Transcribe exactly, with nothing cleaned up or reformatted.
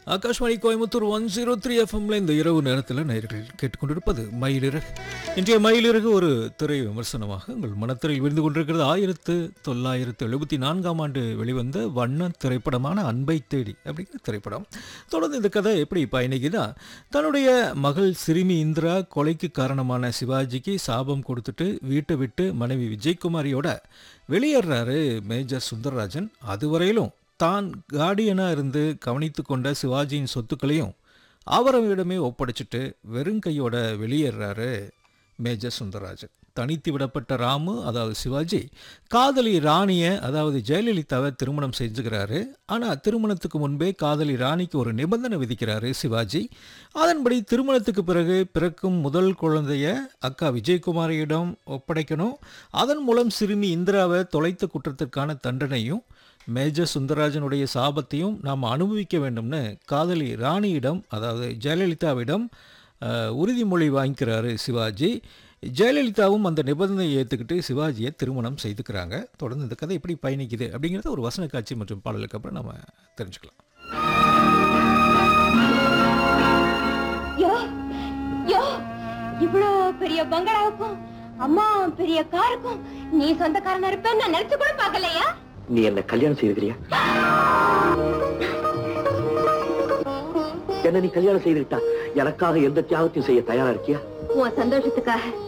Akashvani Coimbatore one zero three எஃப்எம்ல இந்த இரவு நேரத்தில் நேயர்கள் கேட்டுக்கொண்டிருப்பது மயிலிறகு. இன்றைய மயிலிறகு ஒரு திரை விமர்சனமாக உங்கள் மனத்திரையில் விருந்து கொண்டிருக்கிறது. ஆயிரத்து தொள்ளாயிரத்து எழுபத்தி நான்காம் ஆண்டு வெளிவந்த வண்ண திரைப்படமான அன்பை தேடி அப்படிங்கிற திரைப்படம். தொடர்ந்து இந்த கதை எப்படி பயணிக்குதா, தன்னுடைய மகள் சிறுமி இந்திரா கொலைக்கு காரணமான சிவாஜிக்கு சாபம் கொடுத்துட்டு வீட்டை விட்டு மனைவி விஜயகுமாரியோட வெளியேறாரு மேஜர் சுந்தரராஜன். அதுவரையிலும் தான் கார்டியனாக இருந்து கவனித்து கொண்ட சிவாஜியின் சொத்துக்களையும் அவரிடமே ஒப்படைச்சிட்டு வெறுங்கையோட வெளியேறாரு மேஜர் சுந்தரராஜன். தனித்து விடப்பட்ட ராமு, அதாவது சிவாஜி, காதலி ராணியை, அதாவது ஜெயலலிதாவை திருமணம் செஞ்சுக்கிறாரு. ஆனால் திருமணத்துக்கு முன்பே காதலி ராணிக்கு ஒரு நிபந்தனை விதிக்கிறாரு சிவாஜி. அதன்படி திருமணத்துக்கு பிறகு பிறக்கும் முதல் குழந்தைய அக்கா விஜயகுமாரியிடம் ஒப்படைக்கணும். அதன் மூலம் சிறுமி இந்திராவை தொலைத்த குற்றத்திற்கான தண்டனையும் மேஜர் சுந்தரராஜனுடைய சாபத்தையும் நாம் அனுபவிக்க வேண்டும்னு காதலி ராணியிடம், அதாவது ஜெயலலிதாவிடம் உறுதிமொழி வாங்கிக்கிறாரு சிவாஜி. ஜெயலலிதாவும் அந்த நிபந்தனையை ஏற்றுக்கிட்டு சிவாஜியை திருமணம் செய்துக்கிறாங்க. தொடர்ந்து இந்த கதை எப்படி பயணிக்குது அப்படிங்கிறத ஒரு வசன காட்சி மற்றும் பாடலுக்கு அப்புறம் நம்ம தெரிஞ்சுக்கலாம். இவ்வளோ பெரிய பங்களாவுக்கும் அம்மா பெரிய காருக்கும் நீ சொந்தக்காரனா இருப்பேன்னு நான் நினைச்சு கூட பார்க்கலையா? நீ என்ன கல்யாணம் செய்திருக்கிறியா? என்ன நீ கல்யாணம் செய்துக்கிட்டா எனக்காக எந்த தியாகத்தையும் செய்ய தயாரா இருக்கியா? உன் சந்தோஷத்துக்காக